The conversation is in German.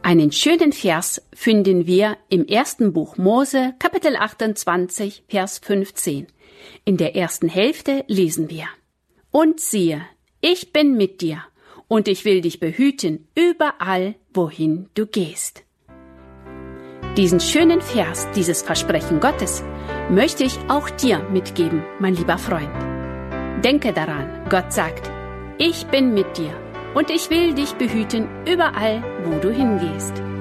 Einen schönen Vers finden wir im 1. Buch Mose, Kapitel 28, Vers 15. In der ersten Hälfte lesen wir: Und siehe, ich bin mit dir, und ich will dich behüten überall, wohin du gehst. Diesen schönen Vers, dieses Versprechen Gottes, möchte ich auch dir mitgeben, mein lieber Freund. Denke daran, Gott sagt: Ich bin mit dir, und ich will dich behüten überall, wo du hingehst.